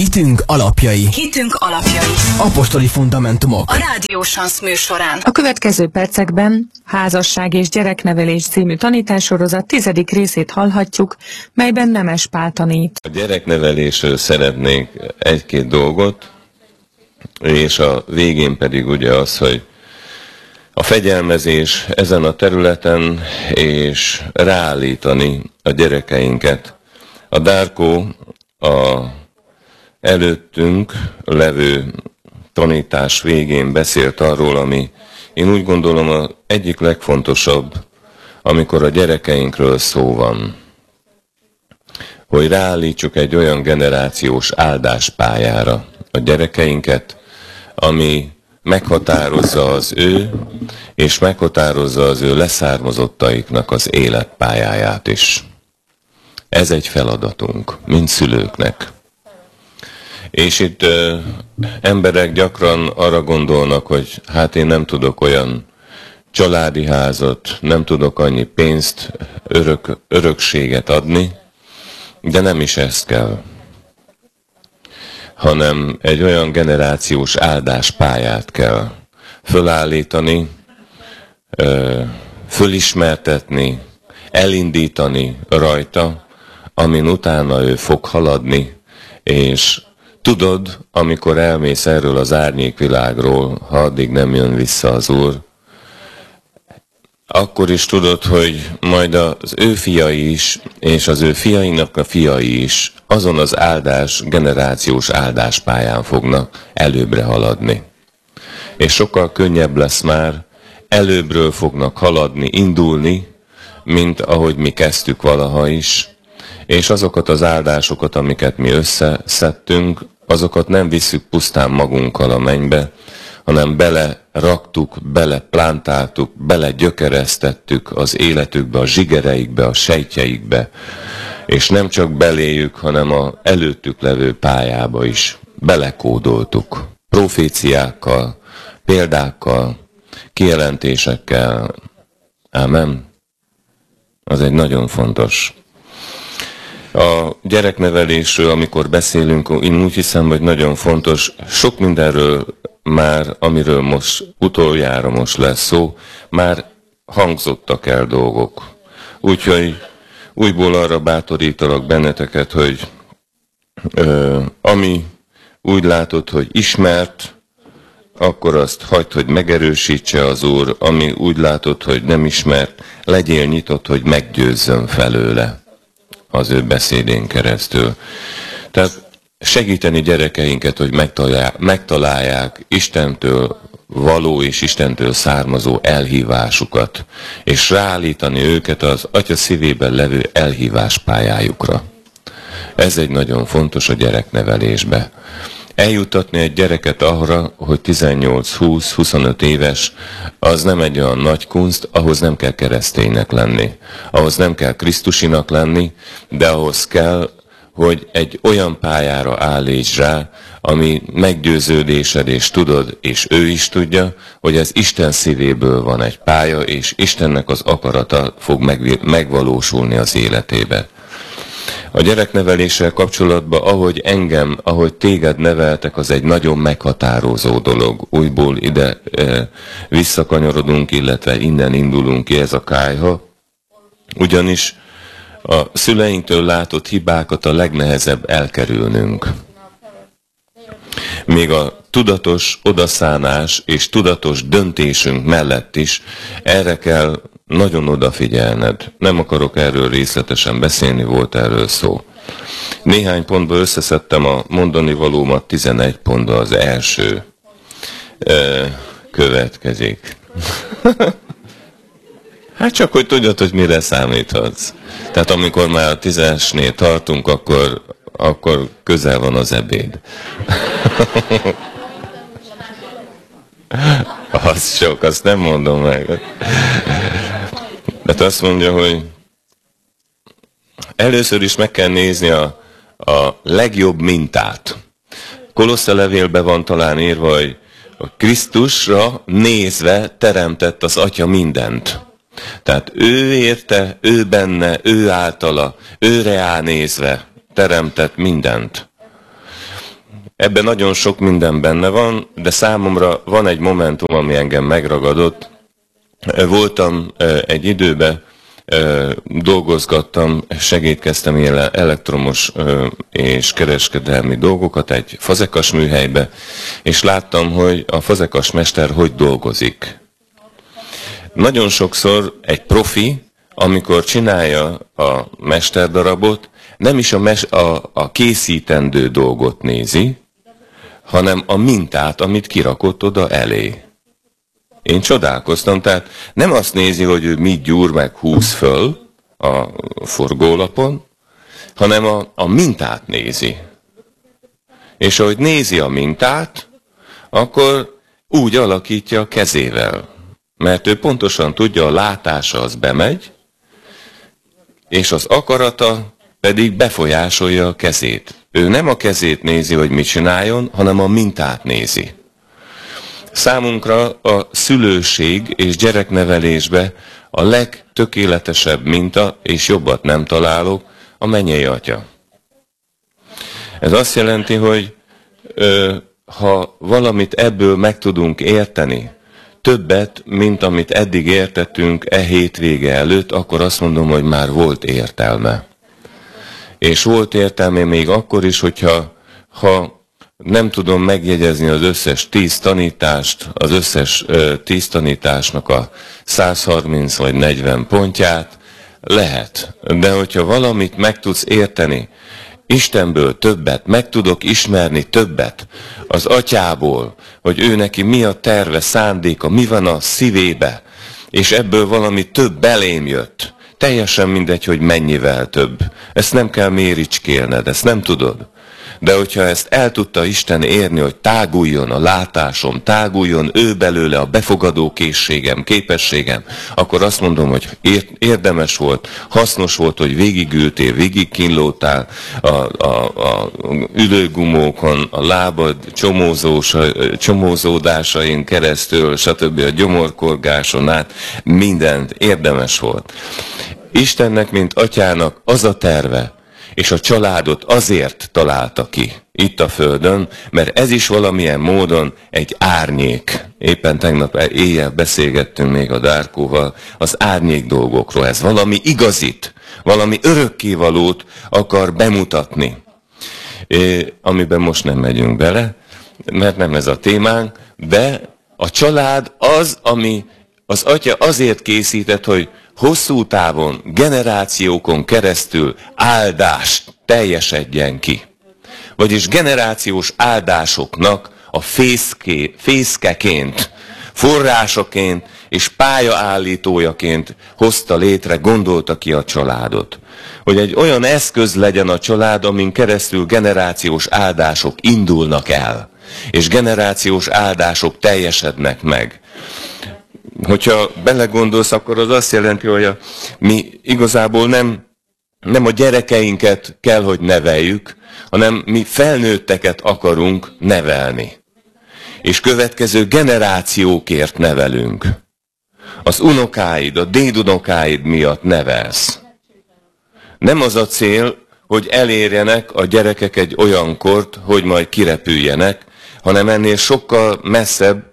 Hitünk alapjai. Hitünk alapjai. Apostoli fundamentumok. A Rádió Sansz műsorán. A következő percekben Házasság és gyereknevelés című tanítássorozat 10. részét hallhatjuk, melyben Nemes Pál tanít. A gyereknevelésről szeretnék egy-két dolgot, és a végén pedig ugye az, hogy a fegyelmezés ezen a területen, és ráállítani a gyerekeinket. A Dárkó a előttünk levő tanítás végén beszélt arról, ami én úgy gondolom az egyik legfontosabb, amikor a gyerekeinkről szó van. Hogy ráállítsuk egy olyan generációs áldáspályára a gyerekeinket, ami meghatározza az ő, és meghatározza az ő leszármazottaiknak az életpályáját is. Ez egy feladatunk, mint szülőknek. És itt emberek gyakran arra gondolnak, hogy hát én nem tudok olyan családi házat, nem tudok annyi pénzt, örökséget adni, de nem is ezt kell, hanem egy olyan generációs áldáspályát kell fölállítani, fölismertetni, elindítani rajta, amin utána ő fog haladni, és tudod, amikor elmész erről az árnyékvilágról, ha addig nem jön vissza az Úr, akkor is tudod, hogy majd az ő fiai is, és az ő fiainak a fiai is azon az generációs áldáspályán fognak előbbre haladni. És sokkal könnyebb lesz már, előbbről fognak haladni, indulni, mint ahogy mi kezdtük valaha is, és azokat az áldásokat, amiket mi összeszedtünk, azokat nem visszük pusztán magunkkal a mennybe, hanem beleraktuk, beleplántáltuk, belegyökeresztettük az életükbe, a zsigereikbe, a sejtjeikbe, és nem csak beléjük, hanem az előttük levő pályába is belekódoltuk. Proféciákkal, példákkal, kijelentésekkel. Ámen. Az egy nagyon fontos. A gyereknevelésről, amikor beszélünk, én úgy hiszem, hogy nagyon fontos. Sok mindenről már, amiről most utoljára most lesz szó, már hangzottak el dolgok. Úgyhogy újból arra bátorítalak benneteket, hogy ami úgy látod, hogy ismert, akkor azt hagyd, hogy megerősítse az Úr, ami úgy látod, hogy nem ismert, legyél nyitott, hogy meggyőzzön felőle az ő beszédén keresztül. Tehát segíteni gyerekeinket, hogy megtalálják Istentől való és Istentől származó elhívásukat, és ráállítani őket az Atya szívében levő elhívás pályájukra. Ez egy nagyon fontos a gyereknevelésbe. Eljuttatni egy gyereket arra, hogy 18-20-25 éves, az nem egy olyan nagy kunst, ahhoz nem kell kereszténynek lenni. Ahhoz nem kell krisztusinak lenni, de ahhoz kell, hogy egy olyan pályára állíts rá, ami meggyőződésed, és tudod, és ő is tudja, hogy ez Isten szívéből van egy pálya, és Istennek az akarata fog megvalósulni az életébe. A gyerekneveléssel kapcsolatban, ahogy téged neveltek, az egy nagyon meghatározó dolog. Újból ide visszakanyarodunk, illetve innen indulunk ki, ez a kályha. Ugyanis a szüleinktől látott hibákat a legnehezebb elkerülnünk. Még a tudatos odaszánás és tudatos döntésünk mellett is erre kell nagyon odafigyelned. Nem akarok erről részletesen beszélni, volt erről szó. Néhány pontba összeszedtem a mondani valómat, 11 pontba az első következik. Hát csak, hogy tudjad, hogy mire számíthatsz. Tehát amikor már a 10-esnél tartunk, akkor közel van az ebéd. Az sok, azt nem mondom meg. De azt mondja, hogy először is meg kell nézni a legjobb mintát. Kolosse levélben van talán írva, hogy a Krisztusra nézve teremtett az Atya mindent. Tehát ő érte, ő benne, ő általa, őre áll nézve teremtett mindent. Ebben nagyon sok minden benne van, de számomra van egy momentum, ami engem megragadott. Voltam egy időben, dolgozgattam, segítkeztem ilyen elektromos és kereskedelmi dolgokat egy fazekas műhelybe, és láttam, hogy a fazekas mester hogy dolgozik. Nagyon sokszor egy profi, amikor csinálja a mesterdarabot, nem is a készítendő dolgot nézi, hanem a mintát, amit kirakott oda elé. Én csodálkoztam, tehát nem azt nézi, hogy ő mit gyúr meg húz föl a forgólapon, hanem a mintát nézi. És ahogy nézi a mintát, akkor úgy alakítja a kezével. Mert ő pontosan tudja, a látása az bemegy, és az akarata pedig befolyásolja a kezét. Ő nem a kezét nézi, hogy mit csináljon, hanem a mintát nézi. Számunkra a szülőség és gyereknevelésbe a legtökéletesebb minta, és jobbat nem találok, a mennyei Atya. Ez azt jelenti, hogy ha valamit ebből meg tudunk érteni, többet, mint amit eddig értettünk hétvége előtt, akkor azt mondom, hogy már volt értelme. És volt értelme még akkor is, hogyha nem tudom megjegyezni az összes 10 tanítást, az összes 10 tanításnak a 130 vagy 40 pontját, lehet. De hogyha valamit meg tudsz érteni, Istenből többet, meg tudok ismerni többet, az Atyából, hogy ő neki mi a terve, szándéka, mi van a szívébe, és ebből valami több belém jött. Teljesen mindegy, hogy mennyivel több. Ezt nem kell méricskélned, ezt nem tudod. De hogyha ezt el tudta Isten érni, hogy táguljon a látásom, táguljon ő belőle a befogadó készségem, képességem, akkor azt mondom, hogy érdemes volt, hasznos volt, hogy végigültél, végigkínlódtál a ülőgumókon, a lábad csomózódásain keresztül, stb. A gyomorkorgáson át, mindent érdemes volt. Istennek, mint Atyának az a terve, és a családot azért találta ki itt a Földön, mert ez is valamilyen módon egy árnyék. Éppen tegnap éjjel beszélgettünk még a Dárkóval az árnyék dolgokról. Ez valami igazit, valami örökkévalót akar bemutatni. Amiben most nem megyünk bele, mert nem ez a témánk, de a család az, ami az Atya azért készített, hogy hosszú távon, generációkon keresztül áldás teljesedjen ki. Vagyis generációs áldásoknak a fészkeként, forrásaként és pályaállítójaként hozta létre, gondolta ki a családot. Hogy egy olyan eszköz legyen a család, amin keresztül generációs áldások indulnak el, és generációs áldások teljesednek meg. Hogyha belegondolsz, akkor az azt jelenti, hogy mi igazából nem a gyerekeinket kell, hogy neveljük, hanem mi felnőtteket akarunk nevelni. És következő generációkért nevelünk. Az unokáid, a dédunokáid miatt nevelsz. Nem az a cél, hogy elérjenek a gyerekek egy olyan kort, hogy majd kirepüljenek, hanem ennél sokkal messzebb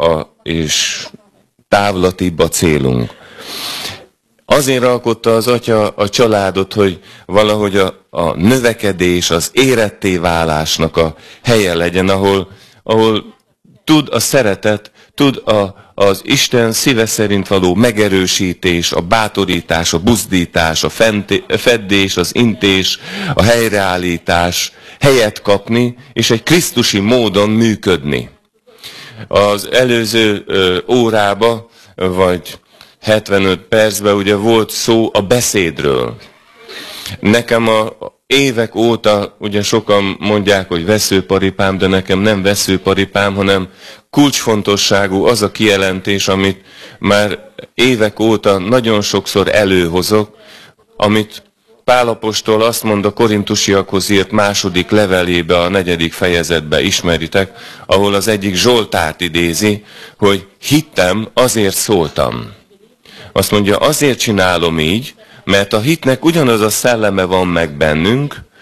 és távlatibb a célunk. Azért alkotta az Atya a családot, hogy valahogy a növekedés, az éretté válásnak a helye legyen, ahol tud a szeretet, tud az Isten szíve szerint való megerősítés, a bátorítás, a buzdítás, a feddés, az intés, a helyreállítás helyet kapni, és egy krisztusi módon működni. Az előző órába, vagy 75 percben ugye volt szó a beszédről. Nekem évek óta, ugye sokan mondják, hogy veszőparipám, de nekem nem veszőparipám, hanem kulcsfontosságú az a kijelentés, amit már évek óta nagyon sokszor előhozok, amit Pál apostol azt mond a korintusiakhoz írt második levelébe, a 4. fejezetbe, ismeritek, ahol az egyik Zsoltárt idézi, hogy hittem, azért szóltam. Azt mondja, azért csinálom így, mert a hitnek ugyanaz a szelleme van meg bennünk,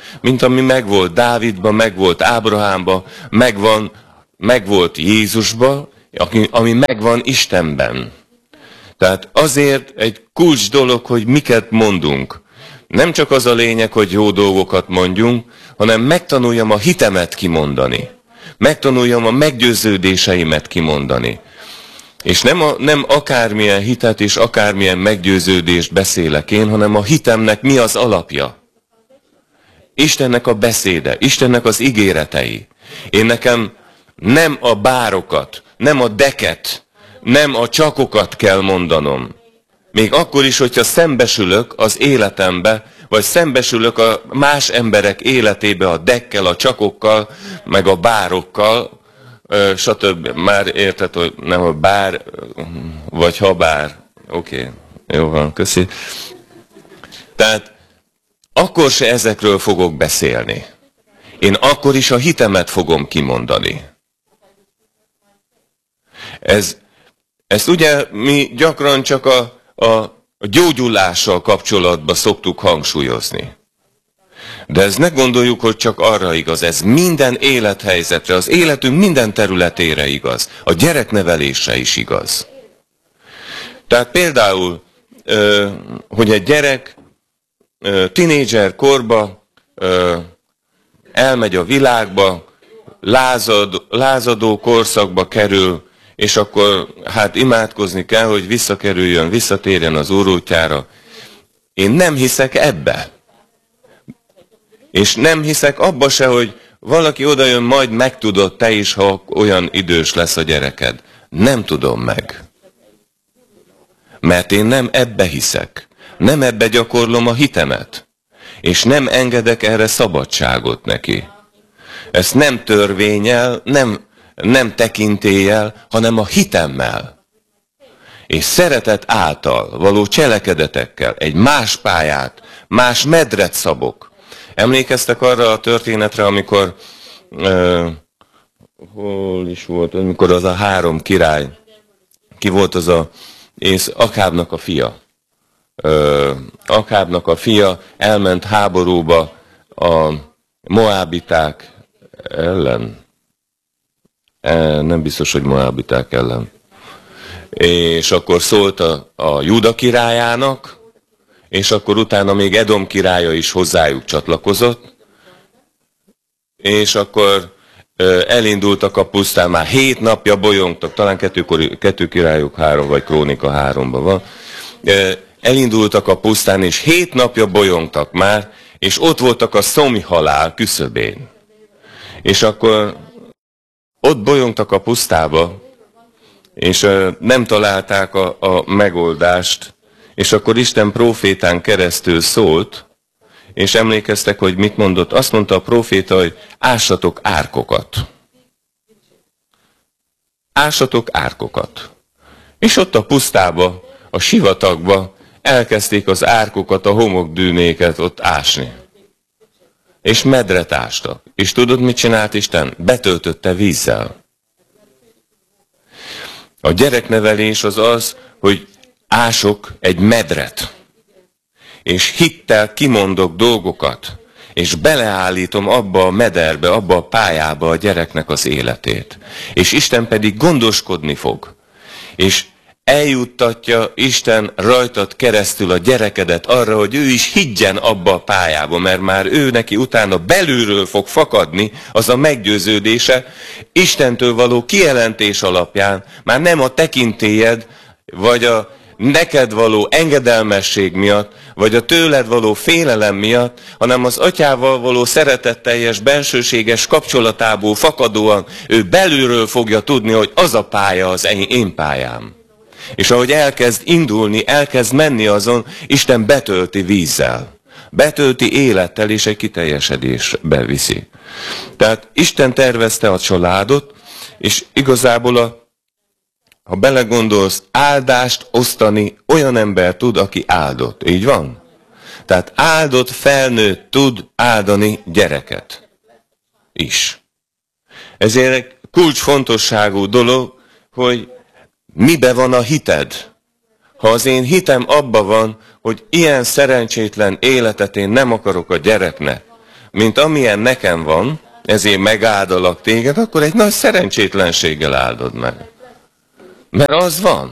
mint ami megvolt Dávidban, megvolt Ábrahámban, megvolt Jézusban, ami megvan Istenben. Tehát azért egy kulcs dolog, hogy miket mondunk. Nem csak az a lényeg, hogy jó dolgokat mondjunk, hanem megtanuljam a hitemet kimondani. Megtanuljam a meggyőződéseimet kimondani. És nem akármilyen hitet és akármilyen meggyőződést beszélek én, hanem a hitemnek mi az alapja. Istennek a beszéde, Istennek az ígéretei. Én nekem nem a bárokat, nem a deket, nem a csakokat kell mondanom. Még akkor is, hogyha szembesülök az életembe, vagy szembesülök a más emberek életébe a dekkel, a csakokkal, meg a bárokkal, stb. Már érted, hogy nem a bár, vagy ha bár. Oké, jó van, köszi. Tehát akkor se ezekről fogok beszélni. Én akkor is a hitemet fogom kimondani. Ezt ugye mi gyakran csak a gyógyulással kapcsolatban szoktuk hangsúlyozni. De ezt ne gondoljuk, hogy csak arra igaz, ez minden élethelyzetre, az életünk minden területére igaz. A gyereknevelésre is igaz. Tehát például, hogy egy gyerek tinédzser korba elmegy a világba, lázadó korszakba kerül, és akkor hát imádkozni kell, hogy visszatérjen az Úr útjára. Én nem hiszek ebbe. És nem hiszek abba se, hogy valaki odajön, majd megtudod te is, ha olyan idős lesz a gyereked. Nem tudom meg. Mert én nem ebbe hiszek. Nem ebbe gyakorlom a hitemet. És nem engedek erre szabadságot neki. Ezt nem törvénnyel, nem tekintéllyel, hanem a hitemmel. És szeretet által való cselekedetekkel egy más pályát, más medret szabok. Emlékeztek arra a történetre, amikor hol is volt, amikor az a 3 király, ki volt az Akábnak a fia. Akábnak a fia elment háborúba a moábiták ellen. Nem biztos, hogy moábiták ellen. És akkor szólt a Júda királyának, és akkor utána még Edom királya is hozzájuk csatlakozott, és akkor elindultak a pusztán, már 7 napja bolyongtak, talán 2 királyok 3, vagy Krónika 3-ban van, elindultak a pusztán, és 7 napja bolyongtak már, és ott voltak a szomjhalál küszöbén. És akkor ott bolyongtak a pusztába, és nem találták a megoldást, és akkor Isten prófétán keresztül szólt, és emlékeztek, hogy mit mondott? Azt mondta a próféta, hogy ássatok árkokat. Ássatok árkokat. És ott a pusztába, a sivatagba elkezdték az árkokat, a homokdűnéket ott ásni. És medret ástak. És tudod, mit csinált Isten? Betöltötte vízzel. A gyereknevelés az, hogy ások egy medret, és hittel kimondok dolgokat, és beleállítom abba a mederbe, abba a pályába a gyereknek az életét. És Isten pedig gondoskodni fog. És eljuttatja Isten rajtad keresztül a gyerekedet arra, hogy ő is higgyen abba a pályába, mert már ő neki utána belülről fog fakadni az a meggyőződése, Istentől való kijelentés alapján, már nem a tekintélyed, vagy a neked való engedelmesség miatt, vagy a tőled való félelem miatt, hanem az atyával való szeretetteljes, bensőséges kapcsolatából fakadóan ő belülről fogja tudni, hogy az a pálya az én pályám. És ahogy elkezd indulni, elkezd menni azon, Isten betölti vízzel, betölti élettel, és egy kiteljesedésbe viszi. Tehát Isten tervezte a családot, és igazából ha belegondolsz, áldást osztani olyan ember tud, aki áldott. Így van? Tehát áldott felnőtt tud áldani gyereket is. Ezért egy kulcsfontosságú dolog, hogy mibe van a hited. Ha az én hitem abba van, hogy ilyen szerencsétlen életet én nem akarok a gyereknek, mint amilyen nekem van, ezért megáldalak téged, akkor egy nagy szerencsétlenséggel áldod meg. Mert az van.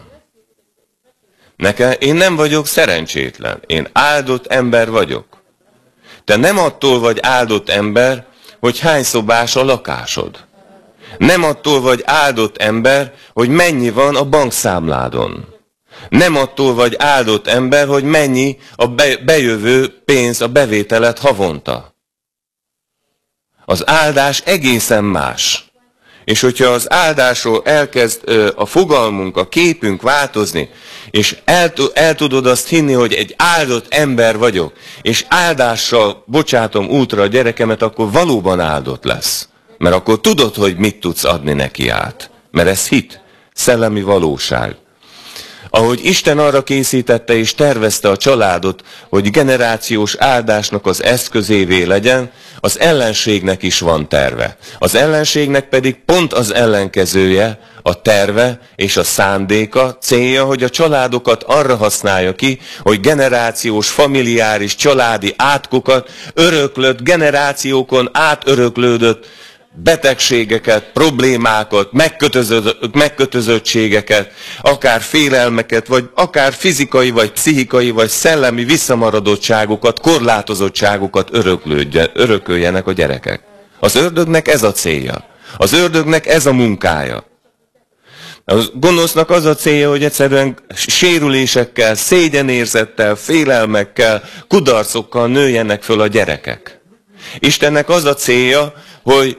Én nem vagyok szerencsétlen. Én áldott ember vagyok. Te nem attól vagy áldott ember, hogy hány szobás a lakásod. Nem attól vagy áldott ember, hogy mennyi van a bankszámládon. Nem attól vagy áldott ember, hogy mennyi a bejövő pénz, a bevételed havonta. Az áldás egészen más. És hogyha az áldásról elkezd a fogalmunk, a képünk változni, és el tudod azt hinni, hogy egy áldott ember vagyok, és áldással bocsátom útra a gyerekemet, akkor valóban áldott lesz. Mert akkor tudod, hogy mit tudsz adni neki át. Mert ez hit, szellemi valóság. Ahogy Isten arra készítette és tervezte a családot, hogy generációs áldásnak az eszközévé legyen, az ellenségnek is van terve. Az ellenségnek pedig pont az ellenkezője, a terve és a szándéka, célja, hogy a családokat arra használja ki, hogy generációs, familiáris, családi átkokat, öröklött, generációkon átöröklődött betegségeket, problémákat, megkötözöttségeket, akár félelmeket, vagy akár fizikai, vagy pszichikai, vagy szellemi visszamaradottságokat, korlátozottságokat örököljenek a gyerekek. Az ördögnek ez a célja. Az ördögnek ez a munkája. A gonosznak az a célja, hogy egyszerűen sérülésekkel, szégyenérzettel, félelmekkel, kudarcokkal nőjenek föl a gyerekek. Istennek az a célja, hogy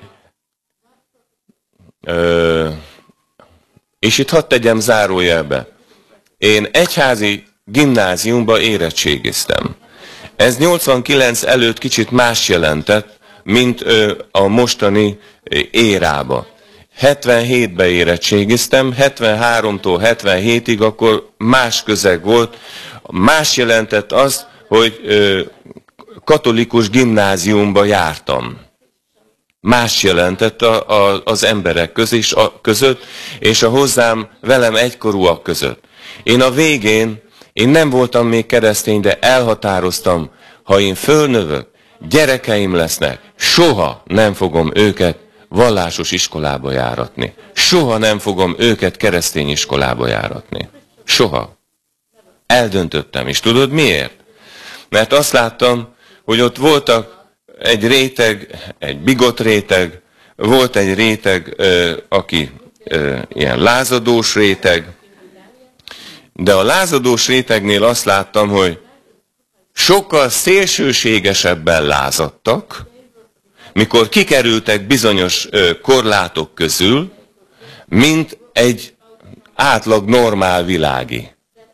és itt hadd tegyem zárójelbe. Én egyházi gimnáziumba érettségiztem. Ez 89 előtt kicsit más jelentett, mint a mostani érába. 77-ben érettségiztem, 73-tól 77-ig akkor más közeg volt. Más jelentett az, hogy katolikus gimnáziumba jártam. Más jelentett az emberek között, és a hozzám velem egykorúak között. Én a végén, én nem voltam még keresztény, de elhatároztam, ha én fölnövök, gyerekeim lesznek, soha nem fogom őket vallásos iskolába járatni. Soha nem fogom őket keresztény iskolába járatni. Soha. Eldöntöttem, és tudod miért? Mert azt láttam, hogy ott voltak egy réteg, egy bigott réteg, volt egy réteg, aki ilyen lázadós réteg, de a lázadós rétegnél azt láttam, hogy sokkal szélsőségesebben lázadtak, mikor kikerültek bizonyos korlátok közül, mint egy átlag normál világi.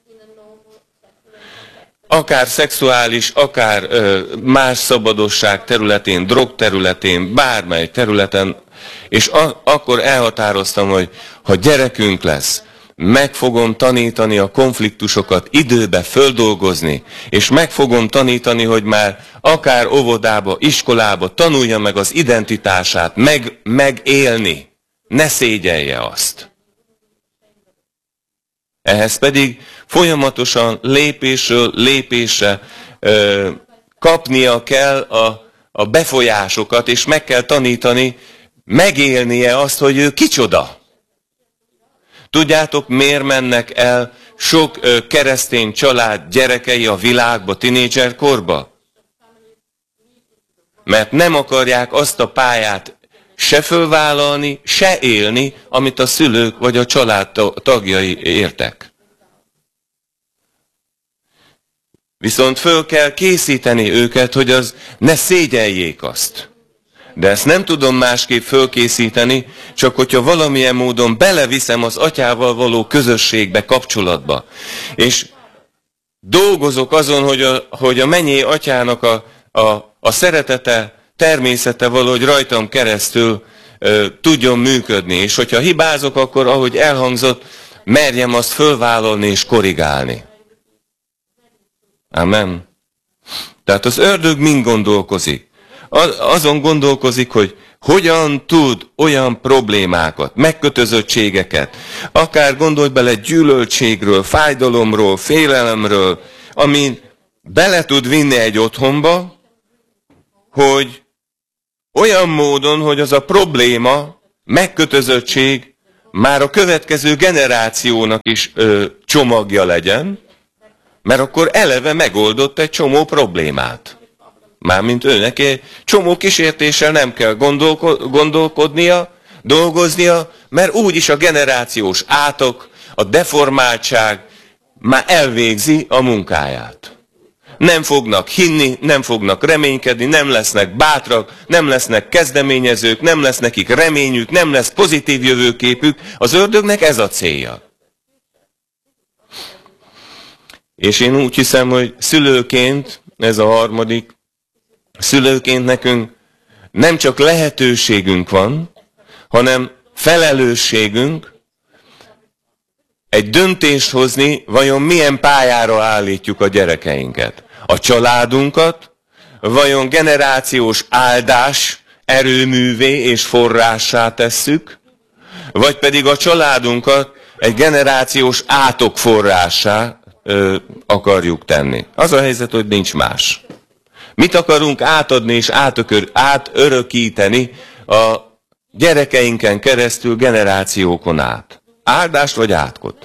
Akár szexuális, akár más szabadosság területén, drog területén, bármely területen, és akkor elhatároztam, hogy ha gyerekünk lesz, meg fogom tanítani a konfliktusokat időbe földolgozni, és meg fogom tanítani, hogy már akár óvodába, iskolába tanulja meg az identitását, megélni, ne szégyelje azt. Ehhez pedig folyamatosan lépésről lépésre kapnia kell a befolyásokat, és meg kell tanítani, megélnie azt, hogy ő kicsoda. Tudjátok, miért mennek el sok keresztény család gyerekei a világba, tinédzserkorba? Mert nem akarják azt a pályát se fölvállalni, se élni, amit a szülők vagy a család tagjai értek. Viszont föl kell készíteni őket, hogy az ne szégyeljék azt. De ezt nem tudom másképp fölkészíteni, csak hogyha valamilyen módon beleviszem az atyával való közösségbe, kapcsolatba. És dolgozok azon, hogy a mennyei atyának a szeretete, természete valahogy rajtam keresztül tudjon működni. És hogyha hibázok, akkor, ahogy elhangzott, merjem azt fölvállalni és korrigálni. Amen. Tehát az ördög mind gondolkozik? Azon gondolkozik, hogy hogyan tud olyan problémákat, megkötözöttségeket, akár gondolj bele gyűlöltségről, fájdalomról, félelemről, amin bele tud vinni egy otthonba, hogy olyan módon, hogy az a probléma, megkötözöttség már a következő generációnak is csomagja legyen, mert akkor eleve megoldott egy csomó problémát. Mármint őnek egy csomó kísértéssel nem kell gondolkodnia, dolgoznia, mert úgyis a generációs átok, a deformáltság már elvégzi a munkáját. Nem fognak hinni, nem fognak reménykedni, nem lesznek bátrak, nem lesznek kezdeményezők, nem lesz nekik reményük, nem lesz pozitív jövőképük. Az ördögnek ez a célja. És én úgy hiszem, hogy szülőként, ez a harmadik, szülőként nekünk nem csak lehetőségünk van, hanem felelősségünk egy döntést hozni, vajon milyen pályára állítjuk a gyerekeinket. A családunkat, vajon generációs áldás erőművé és forrássá tesszük, vagy pedig a családunkat egy generációs átok forrássá akarjuk tenni. Az a helyzet, hogy nincs más. Mit akarunk átadni és átörökíteni a gyerekeinken keresztül generációkon át? Áldást vagy átkot?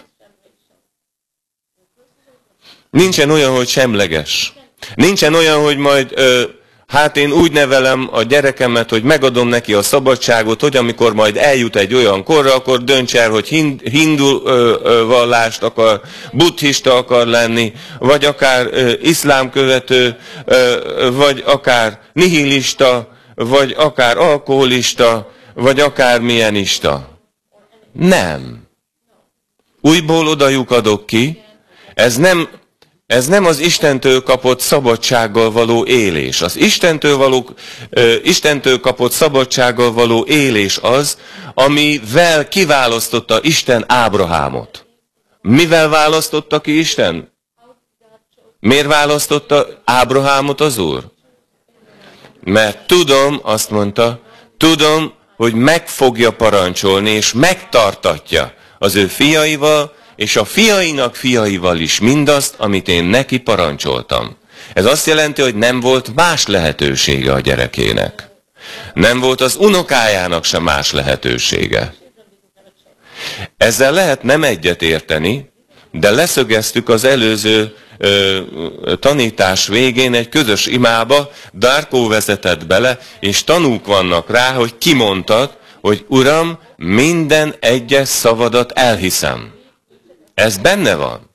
Nincsen olyan, hogy semleges. Nincsen olyan, hogy majd hát én úgy nevelem a gyerekemet, hogy megadom neki a szabadságot, hogy amikor majd eljut egy olyan korra, akkor dönts el, hogy hindu vallást akar, buddhista akar lenni, vagy akár iszlám követő, vagy akár nihilista, vagy akár alkoholista, vagy akár milyenista. Nem. Újból oda lyukadok ki, ez nem az Istentől kapott szabadsággal való élés. Az Istentől kapott szabadsággal való élés az, amivel kiválasztotta Isten Ábrahámot. Mivel választotta ki Isten? Miért választotta Ábrahámot az Úr? Mert tudom, azt mondta, tudom, hogy meg fogja parancsolni, és megtartatja az ő fiaival, és a fiainak fiaival is mindazt, amit én neki parancsoltam. Ez azt jelenti, hogy nem volt más lehetősége a gyerekének. Nem volt az unokájának sem más lehetősége. Ezzel lehet nem egyet érteni, de leszögeztük az előző tanítás végén egy közös imába, Darko vezetett bele, és tanúk vannak rá, hogy kimondtad, hogy Uram, minden egyes szavadat elhiszem. Ez benne van.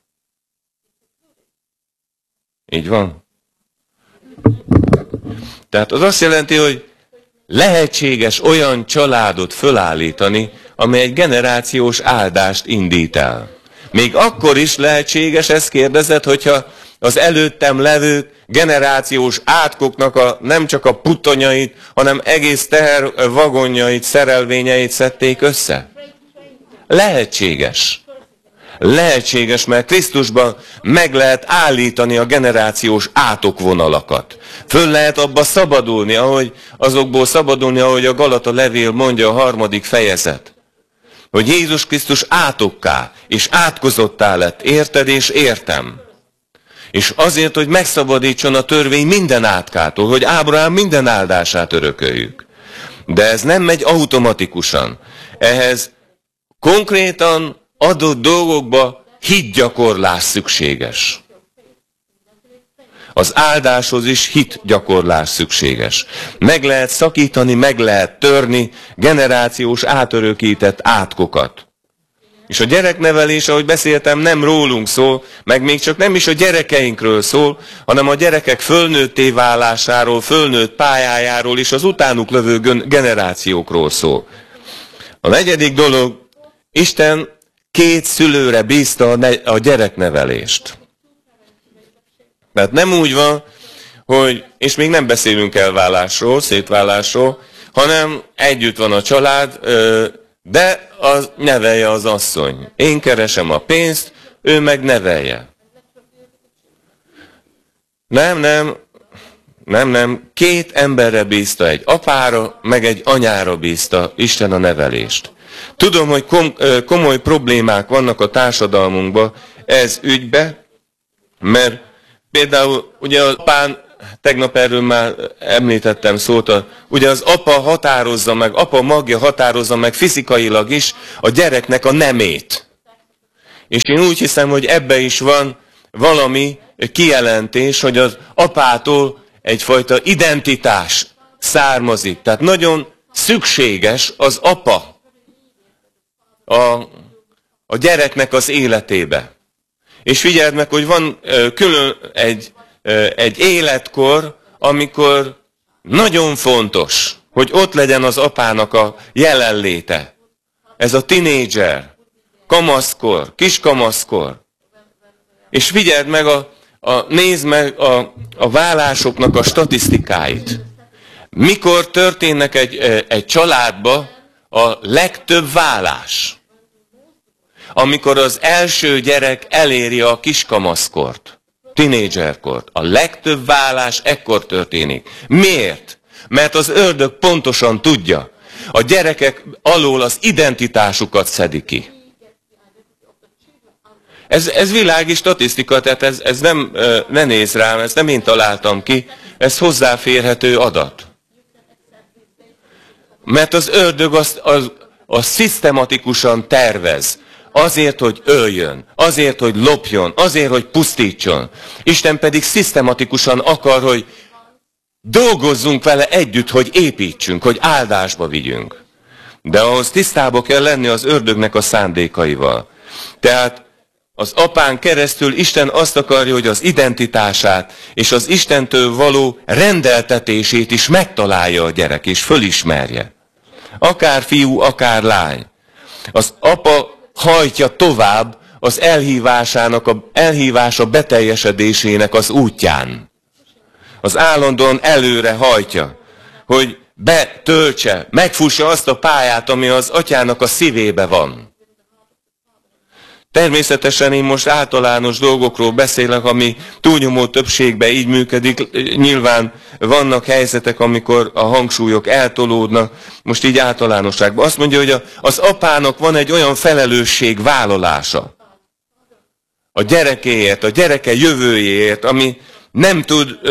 Így van. Tehát az azt jelenti, hogy lehetséges olyan családot fölállítani, amely egy generációs áldást indít el. Még akkor is lehetséges, ezt kérdezed, hogyha az előttem levő generációs átkoknak nem csak a puttonyait, hanem egész tehervagonjait, szerelvényeit szedték össze. Lehetséges. Lehetséges, mert Krisztusban meg lehet állítani a generációs átokvonalakat. Föl lehet abba szabadulni, ahogy a Galata levél mondja a 3. fejezet. Hogy Jézus Krisztus átokká és átkozottá lett, érted és értem. És azért, hogy megszabadítson a törvény minden átkától, hogy Ábrahám minden áldását örököljük. De ez nem megy automatikusan. Ehhez konkrétan adott dolgokba hitgyakorlás szükséges. Az áldáshoz is hitgyakorlás szükséges. Meg lehet szakítani, meg lehet törni generációs átörökített átkokat. És a gyereknevelés, ahogy beszéltem, nem rólunk szól, meg még csak nem is a gyerekeinkről szól, hanem a gyerekek fölnőtté válásáról, fölnőtt pályájáról és az utánuk lövő generációkról szól. A 4. dolog, Isten 2 szülőre bízta a gyereknevelést. Mert nem úgy van, hogy, és még nem beszélünk elválásról, szétválásról, hanem együtt van a család, de nevelje az asszony. Én keresem a pénzt, ő meg nevelje. Nem. 2 emberre bízta, egy apára, meg egy anyára bízta Isten a nevelést. Tudom, hogy komoly problémák vannak a társadalmunkban ez ügybe, mert például ugye az apán tegnap erről már említettem szót, ugye az apa határozza meg, apa magja határozza meg fizikailag is a gyereknek a nemét. És én úgy hiszem, hogy ebbe is van valami kijelentés, hogy az apától egyfajta identitás származik. Tehát nagyon szükséges az apa a gyereknek az életébe. És figyeld meg, hogy van külön egy életkor, amikor nagyon fontos, hogy ott legyen az apának a jelenléte. Ez a tinédzser, kamaszkor, kiskamaszkor. És figyeld meg, nézd meg a válásoknak a statisztikáit. Mikor történnek egy családba a legtöbb válás? Amikor az első gyerek eléri a kiskamaszkort, tinédzserkort. A legtöbb válás ekkor történik. Miért? Mert az ördög pontosan tudja. A gyerekek alól az identitásukat szedi ki. Ez világi statisztika, tehát ez nem, ne nézz rám, ezt nem én találtam ki, ez hozzáférhető adat. Mert az ördög az szisztematikusan tervez. Azért, hogy öljön, azért, hogy lopjon, azért, hogy pusztítson. Isten pedig szisztematikusan akar, hogy dolgozzunk vele együtt, hogy építsünk, hogy áldásba vigyünk. De ahhoz tisztába kell lenni az ördögnek a szándékaival. Tehát az apán keresztül Isten azt akarja, hogy az identitását és az Istentől való rendeltetését is megtalálja a gyerek, és fölismerje. Akár fiú, akár lány. Az apa hajtja tovább az elhívása beteljesedésének az útján. Az állandóan előre hajtja, hogy betöltse, megfussa azt a pályát, ami az atyának a szívébe van. Természetesen én most általános dolgokról beszélek, ami túlnyomó többségben így működik. Nyilván vannak helyzetek, amikor a hangsúlyok eltolódnak, most így általánosságban. Azt mondja, hogy az apának van egy olyan felelősségvállalása a gyerekéért, a gyereke jövőjéért, ami nem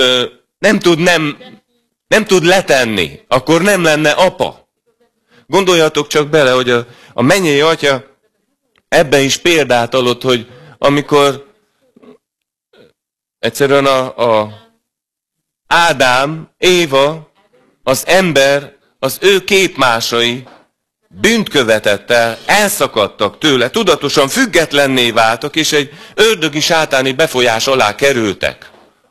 tud letenni, akkor nem lenne apa. Gondoljatok csak bele, hogy a mennyei atya ebben is példát adott, hogy amikor egyszerűen a Ádám, Éva, az ember, az ő képmásai bűnt követett el, elszakadtak tőle, tudatosan függetlenné váltak, és egy ördögi sátáni befolyás alá kerültek.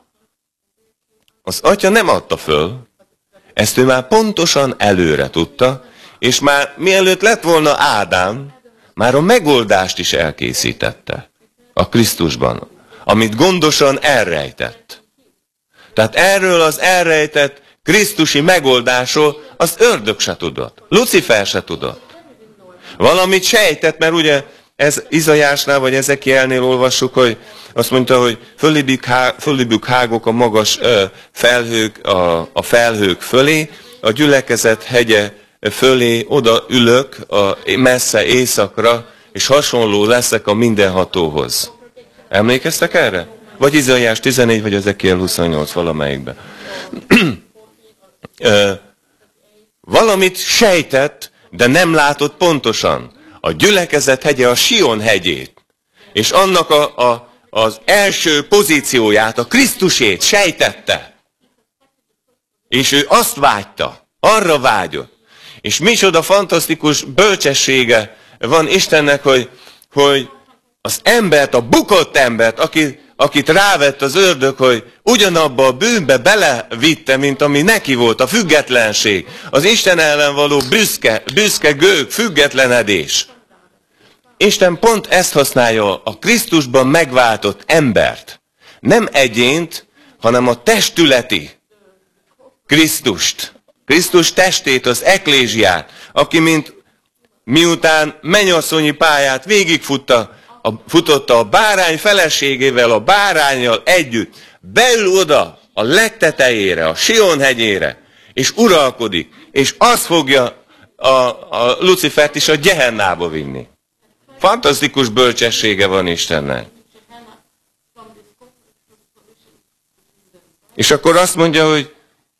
Az atya nem adta föl, ezt ő már pontosan előre tudta, és már mielőtt lett volna Ádám, már a megoldást is elkészítette a Krisztusban, amit gondosan elrejtett. Tehát erről az elrejtett krisztusi megoldásról az ördög se tudott, Lucifer se tudott. Valamit sejtett, mert ugye ez Izaiásnál vagy Ezekielnél olvassuk, hogy azt mondta, hogy fölébük hágok a magas felhők a felhők fölé, a gyülekezet hegye fölé oda ülök a messze északra, és hasonló leszek a mindenhatóhoz. Emlékeztek erre? Vagy Izaiás 14, vagy Ezekiel 28 valamelyikben. Valamit sejtett, de nem látott pontosan. A gyülekezet hegye a Sion hegyét, és annak az első pozícióját, a Krisztusét sejtette. És ő azt vágyta, arra vágyott. És micsoda fantasztikus bölcsessége van Istennek, hogy az embert, a bukott embert, akit rávett az ördög, hogy ugyanabba a bűnbe belevitte, mint ami neki volt, a függetlenség, az Isten ellen való büszke gőg, függetlenedés. Isten pont ezt használja a Krisztusban megváltott embert. Nem egyént, hanem a testületi Krisztust. Krisztus testét, az eklézsiát, aki miután mennyasszonyi pályát végigfutotta a bárány feleségével, a báránnyal együtt, beül oda a legtetejére, a Sion hegyére, és uralkodik, és az fogja a Lucifert is a Gehennába vinni. Fantasztikus bölcsessége van Istennek. És akkor azt mondja, hogy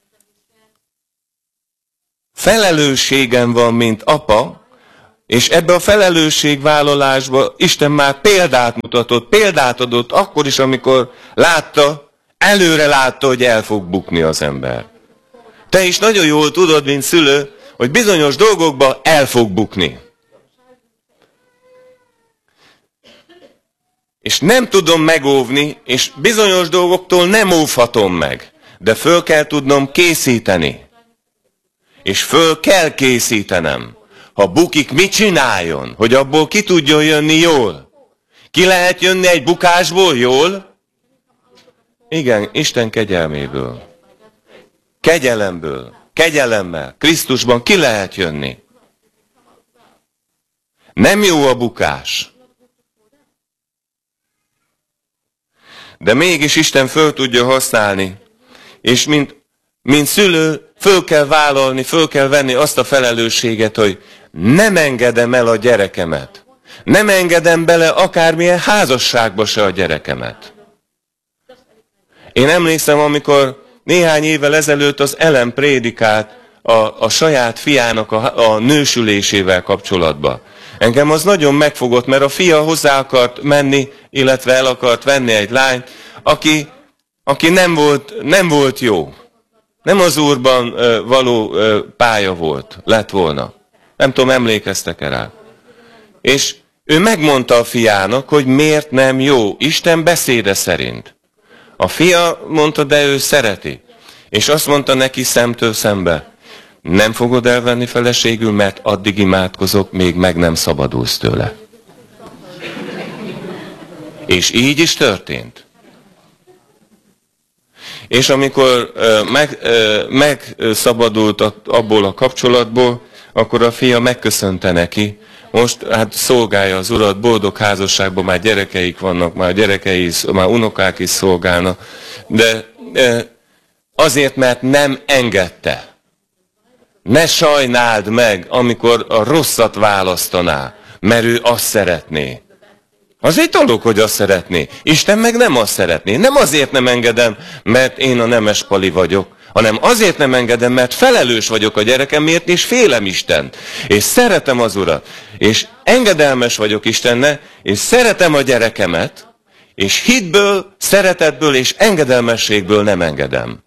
felelősségem van, mint apa, és ebbe a felelősségvállalásba Isten már példát mutatott, példát adott akkor is, amikor előre látta, hogy el fog bukni az ember. Te is nagyon jól tudod, mint szülő, hogy bizonyos dolgokba el fog bukni. És nem tudom megóvni, és bizonyos dolgoktól nem óvhatom meg. De föl kell tudnom készíteni. És föl kell készítenem. Ha bukik, mit csináljon? Hogy abból ki tudjon jönni jól? Ki lehet jönni egy bukásból jól? Igen, Isten kegyelméből. Kegyelemből. Kegyelemmel. Krisztusban ki lehet jönni. Nem jó a bukás. De mégis Isten föl tudja használni. És mint szülő föl kell vállalni, föl kell venni azt a felelősséget, hogy nem engedem el a gyerekemet. Nem engedem bele akármilyen házasságba se a gyerekemet. Én emlékszem, amikor néhány évvel ezelőtt az Ellen prédikált a saját fiának a nősülésével kapcsolatban. Engem az nagyon megfogott, mert a fia hozzá akart menni, illetve el akart venni egy lányt, aki nem volt jó. Nem az Úrban való pálya lett volna. Nem tudom, emlékeztek-e rá. És ő megmondta a fiának, hogy miért nem jó, Isten beszéde szerint. A fia mondta, de ő szereti. És azt mondta neki szemtől szembe, nem fogod elvenni feleségül, mert addig imádkozok, még meg nem szabadulsz tőle. És így is történt. És amikor megszabadult abból a kapcsolatból, akkor a fia megköszönte neki. Most hát szolgálja az Urat, boldog házasságban, már gyerekeik vannak, már unokák is szolgálnak. De azért, mert nem engedte. Ne sajnáld meg, amikor a rosszat választaná, mert ő azt szeretné. Az egy dolog, hogy azt szeretné. Isten meg nem azt szeretné. Nem azért nem engedem, mert én a nemes pali vagyok, hanem azért nem engedem, mert felelős vagyok a gyerekemért, és félem Istent. És szeretem az Urat. És engedelmes vagyok Istennek, és szeretem a gyerekemet, és hitből, szeretetből és engedelmességből nem engedem.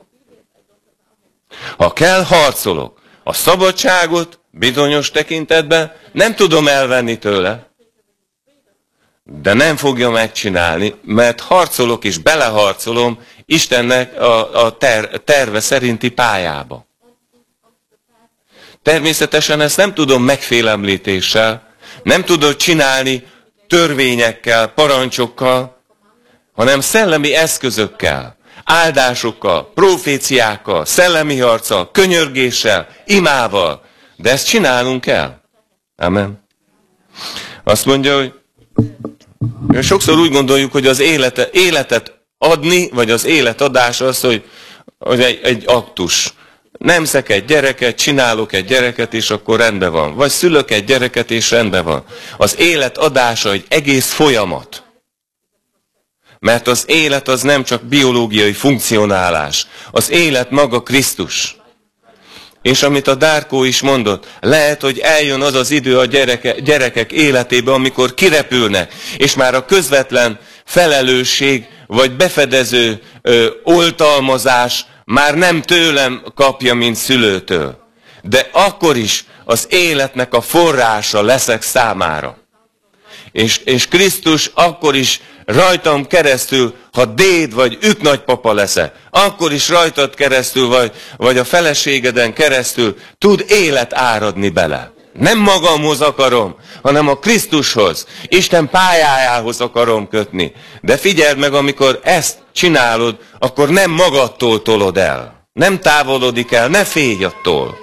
Ha kell, harcolok. A szabadságot bizonyos tekintetben nem tudom elvenni tőle, de nem fogja megcsinálni, mert harcolok és beleharcolom Istennek a terve szerinti pályába. Természetesen ezt nem tudom megfélemlítéssel, nem tudod csinálni törvényekkel, parancsokkal, hanem szellemi eszközökkel, áldásokkal, proféciákkal, szellemi harccal, könyörgéssel, imával. De ezt csinálnunk kell. Amen. Azt mondja, hogy sokszor úgy gondoljuk, hogy az életet adni, vagy az életadás az, hogy egy aktus. Nemzek egy gyereket, csinálok egy gyereket, és akkor rendben van. Vagy szülök egy gyereket, és rendben van. Az élet adása egy egész folyamat. Mert az élet az nem csak biológiai funkcionálás. Az élet maga Krisztus. És amit a Dárkó is mondott, lehet, hogy eljön az az idő a gyerekek életébe, amikor kirepülnek, és már a közvetlen felelősség, vagy befedező oltalmazás már nem tőlem kapja, mint szülőtől. De akkor is az életnek a forrása leszek számára. És Krisztus akkor is rajtam keresztül, ha déd vagy üknagypapa leszek, akkor is rajtad keresztül, vagy a feleségeden keresztül tud élet áradni bele. Nem magamhoz akarom, hanem a Krisztushoz, Isten pályájához akarom kötni. De figyeld meg, amikor ezt csinálod, akkor nem magadtól tolod el. Nem távolodik el, ne félj attól.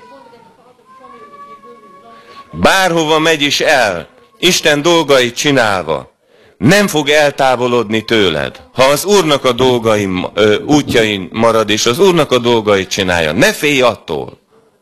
Bárhova megy is el, Isten dolgait csinálva, nem fog eltávolodni tőled. Ha az Úrnak a útjain marad, és az Úrnak a dolgait csinálja, ne félj attól.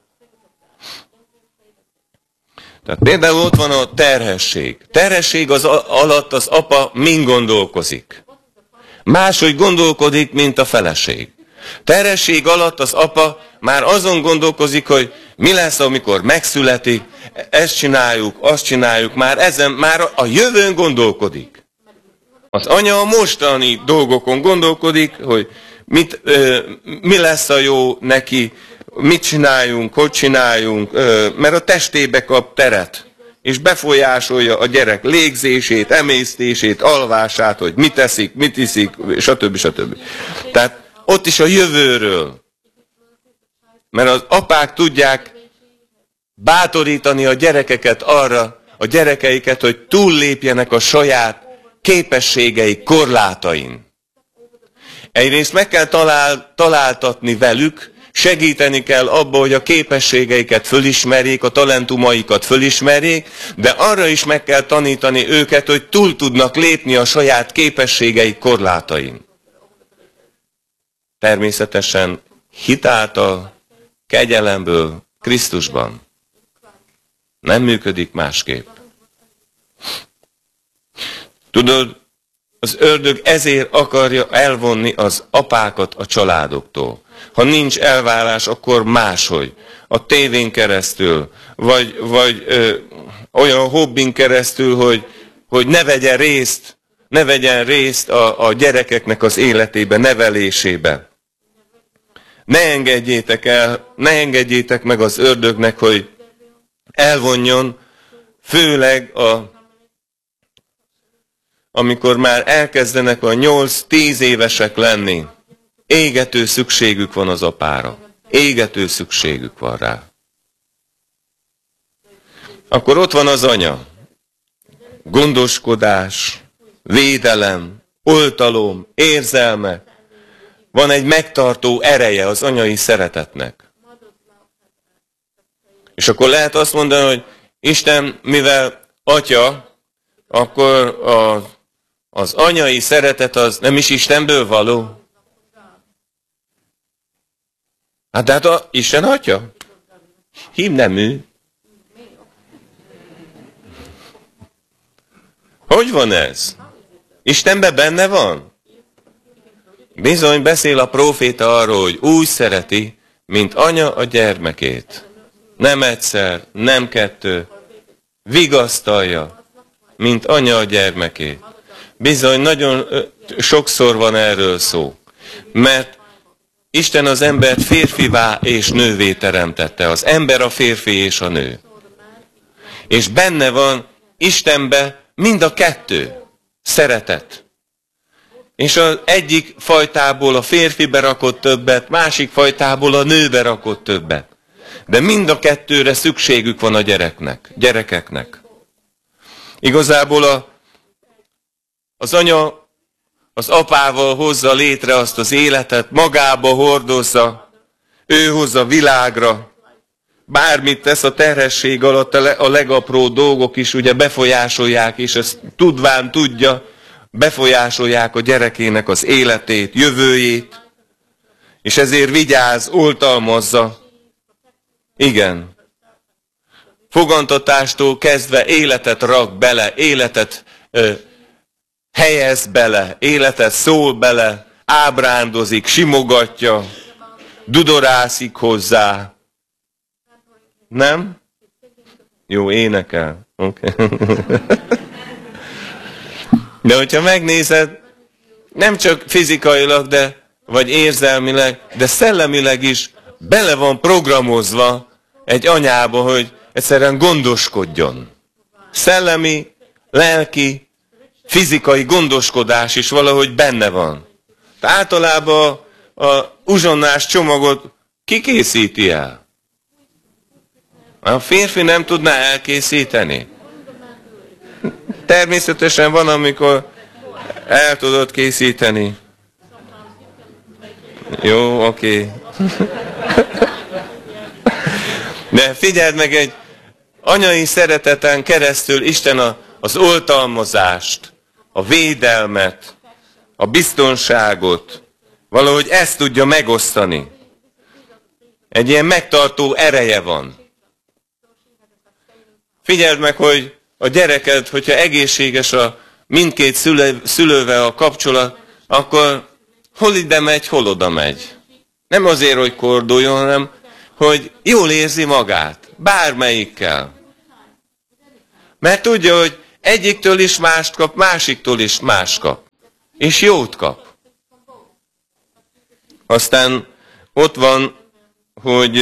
Tehát például ott van a terhesség. Terhesség alatt az apa mind gondolkozik. Máshogy gondolkodik, mint a feleség. Terhesség alatt az apa már azon gondolkozik, hogy mi lesz, amikor megszületik, ezt csináljuk, azt csináljuk, már a jövőn gondolkodik. Az anya a mostani dolgokon gondolkodik, hogy mi lesz a jó neki, mit csináljunk, hogy csináljunk, mert a testébe kap teret, és befolyásolja a gyerek légzését, emésztését, alvását, hogy mit eszik, mit iszik, stb. Stb. Tehát ott is a jövőről. Mert az apák tudják bátorítani a gyerekeket arra, a gyerekeiket, hogy túllépjenek a saját képességeik korlátain. Egyrészt meg kell találtatni velük, segíteni kell abba, hogy a képességeiket fölismerjék, a talentumaikat fölismerjék, de arra is meg kell tanítani őket, hogy túl tudnak lépni a saját képességeik korlátain. Természetesen hit által, kegyelemből, Krisztusban. Nem működik másképp. Tudod, az ördög ezért akarja elvonni az apákat a családoktól. Ha nincs elválás, akkor máshogy. A tévén keresztül, vagy olyan hobbin keresztül, hogy ne vegyen részt a gyerekeknek az életébe, nevelésébe. Ne engedjétek meg az ördögnek, hogy elvonjon, főleg amikor már elkezdenek a 8-10 évesek lenni. Égető szükségük van az apára. Égető szükségük van rá. Akkor ott van az anya. Gondoskodás, védelem, oltalom, érzelme. Van egy megtartó ereje az anyai szeretetnek. És akkor lehet azt mondani, hogy Isten, mivel atya, akkor az anyai szeretet az nem is Istenből való. Hát Isten atya? Hímnemű. Hogy van ez? Istenben benne van? Bizony beszél a próféta arról, hogy úgy szereti, mint anya a gyermekét. Nem egyszer, nem kettő. Vigasztalja, mint anya a gyermekét. Bizony nagyon sokszor van erről szó. Mert Isten az embert férfivá és nővé teremtette. Az ember a férfi és a nő. És benne van Istenbe mind a kettő. Szeretet. És az egyik fajtából a férfibe rakott többet, másik fajtából a nőbe rakott többet. De mind a kettőre szükségük van a gyerekeknek. Igazából az anya az apával hozza létre azt az életet, magába hordozza, ő hozza világra. Bármit tesz a terhesség alatt, a legapróbb dolgok is ugye befolyásolják, és ezt tudván tudja, befolyásolják a gyerekének az életét, jövőjét, és ezért vigyáz, oltalmazza. Igen. Fogantatástól kezdve életet rak bele, életet helyez bele, életet szól bele, ábrándozik, simogatja, dudorászik hozzá. Nem? Jó, énekel. Okay. De hogyha megnézed, nem csak fizikailag, vagy érzelmileg, de szellemileg is bele van programozva egy anyába, hogy egyszerűen gondoskodjon. Szellemi, lelki, fizikai gondoskodás is valahogy benne van. Tehát általában a uzsonnás csomagot ki készíti el? A férfi nem tudná elkészíteni. Természetesen van, amikor el tudod készíteni. Jó, oké. De figyeld meg, egy anyai szereteten keresztül Isten az oltalmazást, a védelmet, a biztonságot, valahogy ezt tudja megosztani. Egy ilyen megtartó ereje van. Figyeld meg, hogy a gyereked, hogyha egészséges a mindkét szülővel a kapcsolat, akkor hol ide megy, hol oda megy. Nem azért, hogy korduljon, hanem hogy jól érzi magát, bármelyikkel. Mert tudja, hogy egyiktől is mást kap, másiktól is mást kap. És jót kap. Aztán ott van, hogy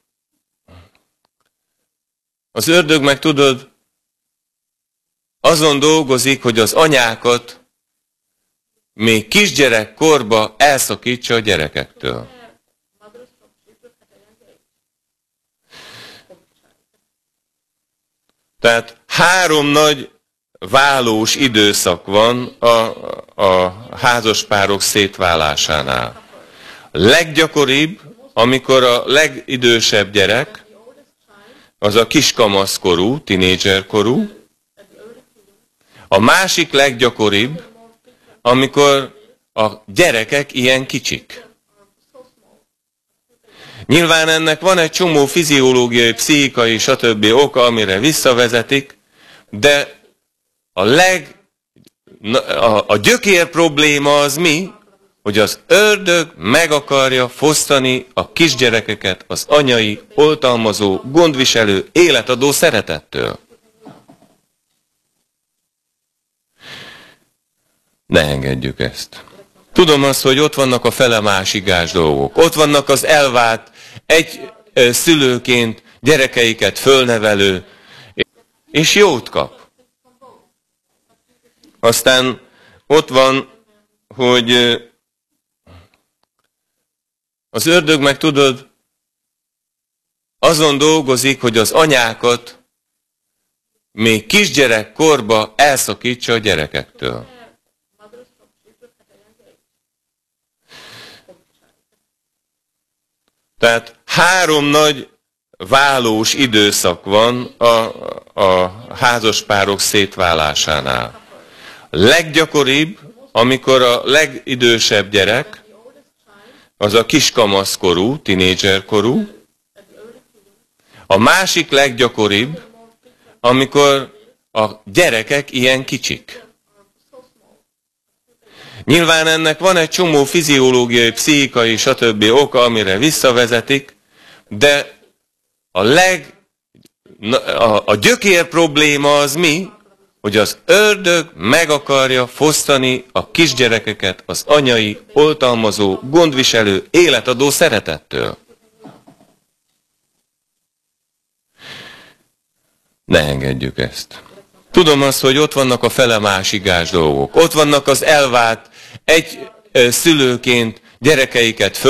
az ördög meg tudod, azon dolgozik, hogy az anyákat még kisgyerek korba elszakítsa a gyerekektől. Tehát 3 nagy válós időszak van a házaspárok szétválásánál. Leggyakoribb, amikor a legidősebb gyerek, az a kiskamaszkorú, tinédzserkorú. A másik leggyakoribb, amikor a gyerekek ilyen kicsik. Nyilván ennek van egy csomó fiziológiai, pszichikai, stb. Oka, amire visszavezetik, de a gyökér probléma az mi? Hogy az ördög meg akarja fosztani a kisgyerekeket az anyai, oltalmazó, gondviselő, életadó szeretettől. Ne engedjük ezt. Tudom azt, hogy ott vannak a fele másigás dolgok. Ott vannak az elvált, egy szülőként gyerekeiket fölnevelő, és jót kap. Aztán ott van, hogy az ördög meg tudod, azon dolgozik, hogy az anyákat még kisgyerek korba elszakítsa a gyerekektől. Tehát 3 nagy válós időszak van a házaspárok szétválásánál. Leggyakoribb, amikor a legidősebb gyerek, az a kiskamaszkorú, tinédzserkorú. A másik leggyakoribb, amikor a gyerekek ilyen kicsik. Nyilván ennek van egy csomó fiziológiai, pszichikai, stb. Oka, amire visszavezetik, de a gyökér probléma az mi? Hogy az ördög meg akarja fosztani a kisgyerekeket az anyai, oltalmazó, gondviselő, életadó szeretettől. Ne engedjük ezt. Tudom azt, hogy ott vannak a fele másigás dolgok. Ott vannak az elvált, egy szülőként gyerekeiket